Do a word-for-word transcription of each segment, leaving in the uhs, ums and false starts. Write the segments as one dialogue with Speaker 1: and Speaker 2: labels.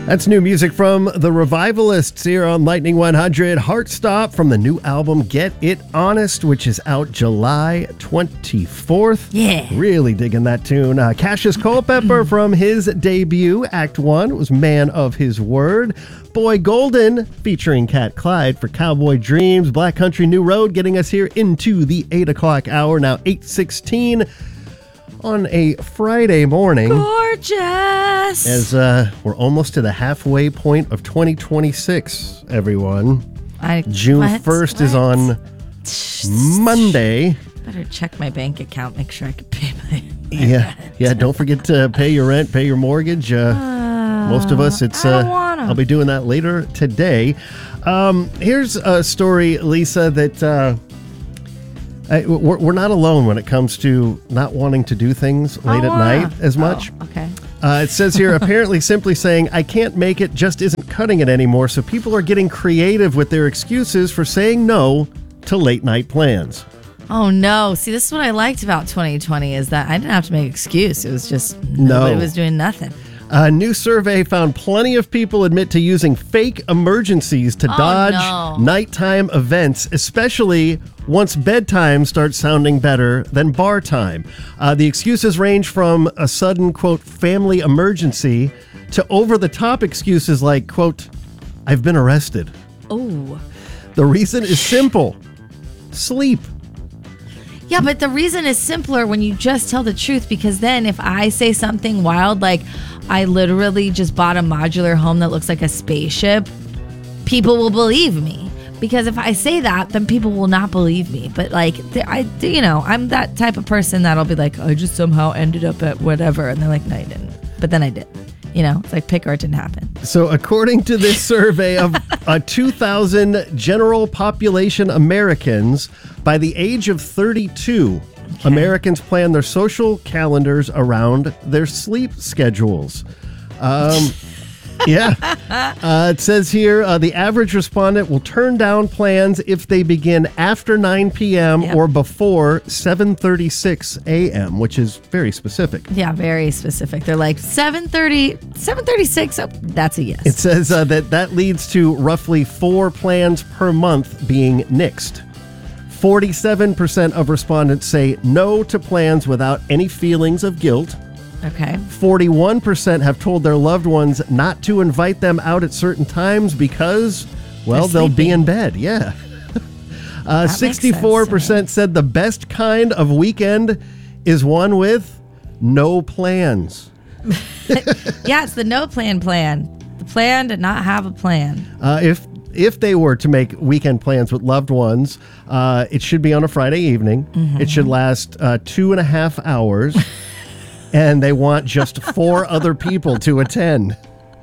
Speaker 1: That's new music from the Revivalists here on Lightning one hundred. Heartstop from the new album Get It Honest, which is out July twenty-fourth.
Speaker 2: Yeah.
Speaker 1: Really digging that tune. Uh, Cassius Culpepper from his debut, Act one, was Man of His Word. Boy Golden featuring Cat Clyde for Cowboy Dreams. Black Country New Road getting us here into the eight o'clock hour. Now eight sixteen on a Friday morning.
Speaker 2: Gorgeous.
Speaker 1: As uh, we're almost to the halfway point of twenty twenty-six, everyone.
Speaker 2: I,
Speaker 1: June
Speaker 2: what?
Speaker 1: first
Speaker 2: What?
Speaker 1: is on Monday.
Speaker 2: Better check my bank account, make sure I can pay my, my
Speaker 1: Yeah,
Speaker 2: rent.
Speaker 1: yeah. Don't forget to pay your rent, pay your mortgage. Uh,
Speaker 2: Uh,
Speaker 1: most of us, it's.
Speaker 2: I don't
Speaker 1: Uh,
Speaker 2: wanna.
Speaker 1: I'll be doing that later today. Um, here's a story, Lisa, that uh, I, we're, we're not alone when it comes to not wanting to do things late
Speaker 2: I
Speaker 1: at
Speaker 2: wanna.
Speaker 1: night as much.
Speaker 2: Oh, okay.
Speaker 1: Uh, it says here, apparently simply saying, I can't make it just isn't cutting it anymore. So people are getting creative with their excuses for saying no to late night plans.
Speaker 2: Oh no! See, this is what I liked about twenty twenty is that I didn't have to make an excuse. It was just
Speaker 1: No.
Speaker 2: nobody was doing nothing.
Speaker 1: A new survey found plenty of people admit to using fake emergencies to
Speaker 2: Oh,
Speaker 1: dodge
Speaker 2: no.
Speaker 1: nighttime events, especially once bedtime starts sounding better than bar time. Uh, the excuses range from a sudden, quote, family emergency to over-the-top excuses like, quote, I've been arrested.
Speaker 2: Oh.
Speaker 1: The reason is simple. Sleep.
Speaker 2: Yeah, but the reason is simpler when you just tell the truth, because then if I say something wild like I literally just bought a modular home that looks like a spaceship, people will believe me. Because if I say that, then people will not believe me. But like, th- I, you know, I'm that type of person that'll be like, I just somehow ended up at whatever. And they're like, no, you didn't. But then I did. You know, it's like pick or it didn't happen.
Speaker 1: So according to this survey of uh, two thousand general population Americans, by the age of thirty-two,
Speaker 2: Okay.
Speaker 1: Americans plan their social calendars around their sleep schedules. Um, yeah. Uh, it says here, uh, the average respondent will turn down plans if they begin after nine p.m.
Speaker 2: Yep.
Speaker 1: or before seven thirty-six a.m., which is very specific.
Speaker 2: Yeah, very specific. They're like seven thirty, seven thirty-six. Oh, that's a yes.
Speaker 1: It says uh, that that leads to roughly four plans per month being nixed. forty-seven percent of respondents say no to plans without any feelings of guilt.
Speaker 2: Okay.
Speaker 1: forty-one percent have told their loved ones not to invite them out at certain times because, well,
Speaker 2: They're
Speaker 1: they'll be
Speaker 2: sleeping.
Speaker 1: in bed. Yeah. uh,
Speaker 2: makes sense to
Speaker 1: sixty-four percent said the best kind of weekend is one with no plans.
Speaker 2: Yeah, it's the no plan plan. The plan to not have a plan.
Speaker 1: Uh, if if they were to make weekend plans with loved ones, uh, it should be on a Friday evening. It should last uh, two and a half hours, and they want just four other people to attend.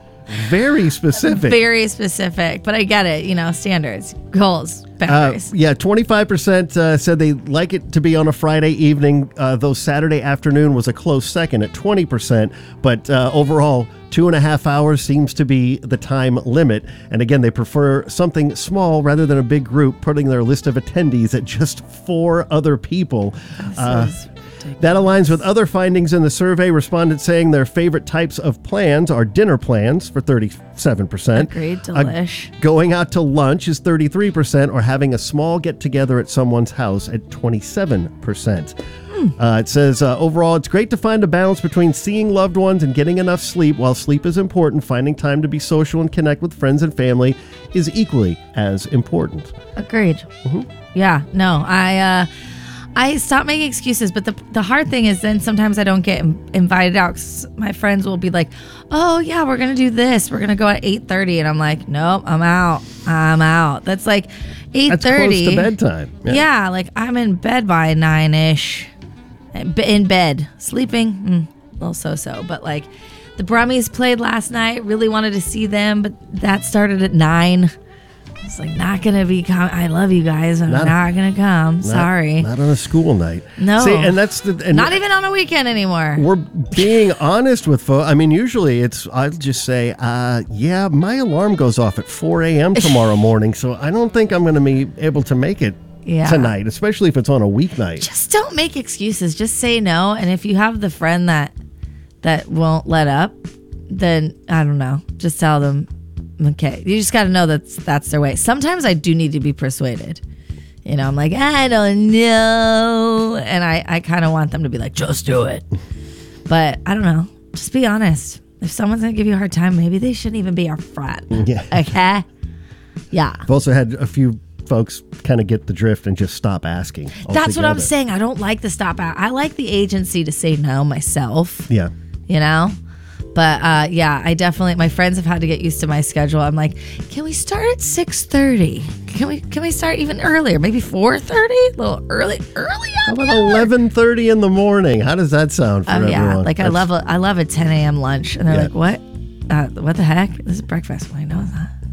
Speaker 1: Very specific.
Speaker 2: Very specific, but I get it. You know, standards, goals,
Speaker 1: Uh,
Speaker 2: boundaries.
Speaker 1: yeah, twenty-five percent uh, said they like it to be on a Friday evening, uh, though Saturday afternoon was a close second at twenty percent. But uh, overall, two and a half hours seems to be the time limit. And again, they prefer something small rather than a big group, putting their list of attendees at just four other people. Uh,
Speaker 2: This is ridiculous.
Speaker 1: that aligns with other findings in the survey. Respondents saying their favorite types of plans are dinner plans for thirty-seven percent.
Speaker 2: Agreed,
Speaker 1: Uh,
Speaker 2: delish.
Speaker 1: going out to lunch is thirty-three percent, or having a small get-together at someone's house at twenty-seven percent. Uh, it says, uh, overall, it's great to find a balance between seeing loved ones and getting enough sleep. While sleep is important, finding time to be social and connect with friends and family is equally as important.
Speaker 2: Agreed.
Speaker 1: Mm-hmm.
Speaker 2: Yeah, no, I uh, I stop making excuses, but the the hard thing is then sometimes I don't get in- invited out 'cause my friends will be like, oh yeah, we're gonna do this, we're gonna go at eight thirty, and I'm like, nope, I'm out, I'm out. That's like eight
Speaker 1: That's
Speaker 2: thirty.
Speaker 1: close to bedtime.
Speaker 2: Yeah. like I'm in bed by nine ish, in bed sleeping, mm, a little so so, but like the Brummies played last night. Really wanted to see them, but that started at nine. It's like not gonna be. Com- I love you guys. I'm
Speaker 1: Not-
Speaker 2: not, gonna come.
Speaker 1: Not-
Speaker 2: Sorry.
Speaker 1: Not on a school night.
Speaker 2: No.
Speaker 1: See, and that's the... And
Speaker 2: Not even on a weekend anymore.
Speaker 1: We're being honest with folks. I mean, usually it's, I'll just say, uh, yeah, my alarm goes off at four a.m. tomorrow morning, so I don't think I'm going to be able to make it
Speaker 2: Yeah.
Speaker 1: tonight, especially if it's on a weeknight.
Speaker 2: Just don't make excuses. Just say no. And if you have the friend that that won't let up, then I don't know. Just tell them, okay. You just got to know that that's their way. Sometimes I do need to be persuaded. You know, I'm like, I don't know. And I, I kind of want them to be like, just do it. But I don't know. Just be honest. If someone's going to give you a hard time, maybe they shouldn't even be our friend.
Speaker 1: Yeah.
Speaker 2: Okay? Yeah.
Speaker 1: I've also had a few folks kind of get the drift and just stop asking altogether.
Speaker 2: That's what I'm saying. I don't like the stop out. I like the agency to say no myself.
Speaker 1: Yeah.
Speaker 2: You know? But uh, yeah, I definitely, my friends have had to get used to my schedule. I'm like, can we start at six thirty? Can we can we start even earlier? Maybe four thirty? A little early, early
Speaker 1: How about eleven thirty in the morning? How does that sound for
Speaker 2: oh,
Speaker 1: everyone?
Speaker 2: Yeah, like
Speaker 1: That's,
Speaker 2: I love a I love a ten a.m. lunch, and they're
Speaker 1: Yeah.
Speaker 2: like, what? Uh, what the heck? This is breakfast. I'm like, no, it's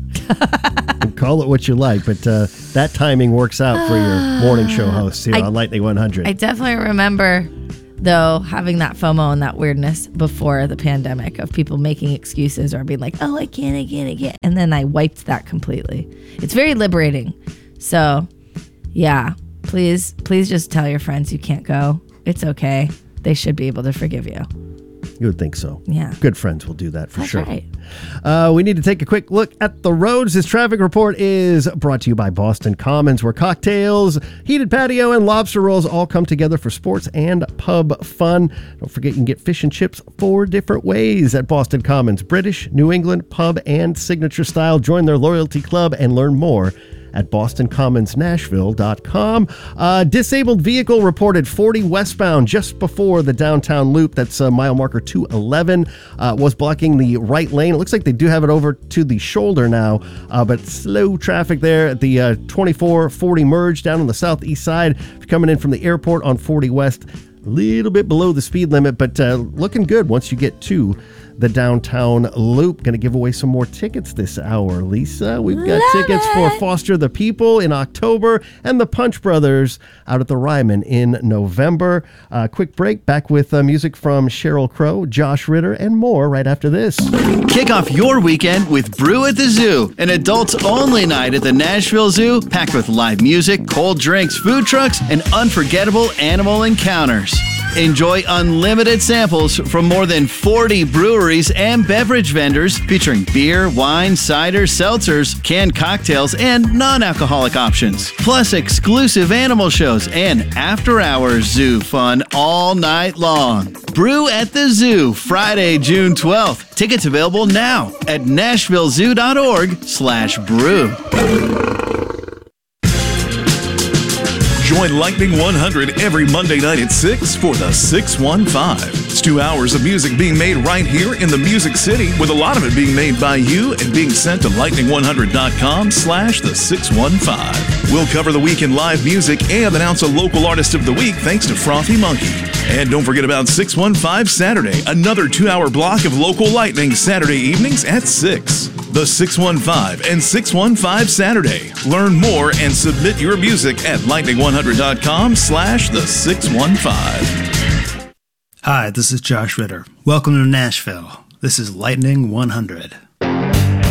Speaker 2: not.
Speaker 1: Call it what you like, but uh, that timing works out for your morning show hosts here
Speaker 2: I-
Speaker 1: on Lightning one hundred.
Speaker 2: I definitely remember, though, having that FOMO and that weirdness before the pandemic of people making excuses or being like, oh, I can't, I can't, I can't. And then I wiped that completely. It's very liberating. So, yeah, please, please just tell your friends you can't go. It's okay. They should be able to forgive you.
Speaker 1: You would think so.
Speaker 2: Yeah.
Speaker 1: Good friends will do that for
Speaker 2: That's
Speaker 1: sure.
Speaker 2: right.
Speaker 1: Uh, we need to take a quick look at the roads. This traffic report is brought to you by Boston Commons, where cocktails, heated patio, and lobster rolls all come together for sports and pub fun. Don't forget you can get fish and chips four different ways at Boston Commons: British, New England, pub, and signature style. Join their loyalty club and learn more at boston commons nashville dot com. Uh, disabled vehicle reported forty westbound just before the downtown loop. That's uh, mile marker two eleven. Uh, was blocking the right lane. It looks like they do have it over to the shoulder now, uh, but slow traffic there at the uh, twenty-four forty merge down on the southeast side. If you're coming in from the airport on forty west, a little bit below the speed limit, but uh, looking good once you get to the downtown loop. Going to give away some more tickets this hour, Lisa. We've got
Speaker 2: Love
Speaker 1: tickets
Speaker 2: it.
Speaker 1: for Foster the People in October and the Punch Brothers out at the Ryman in November. Uh, quick break. Back with uh, music from Sheryl Crow, Josh Ritter, and more right after this.
Speaker 3: Kick off your weekend with Brew at the Zoo, an adults-only night at the Nashville Zoo, packed with live music, cold drinks, food trucks, and unforgettable animal encounters. Enjoy unlimited samples from more than forty breweries and beverage vendors featuring beer, wine, cider, seltzers, canned cocktails, and non-alcoholic options. Plus exclusive animal shows and after-hours zoo fun all night long. Brew at the Zoo, Friday, June twelfth. Tickets available now at nashville zoo dot org slash brew.
Speaker 4: Join Lightning one hundred every Monday night at six for the six one five. It's two hours of music being made right here in the Music City, with a lot of it being made by you and being sent to lightning one hundred dot com slash the six one five. We'll cover the week in live music and announce a local artist of the week thanks to Frothy Monkey. And don't forget about six one five Saturday, another two-hour block of local lightning Saturday evenings at six. The six one five and six one five Saturday. Learn more and submit your music at lightning one hundred dot com slash the six one five.
Speaker 5: Hi, this is Josh Ritter. Welcome to Nashville. This is Lightning one hundred.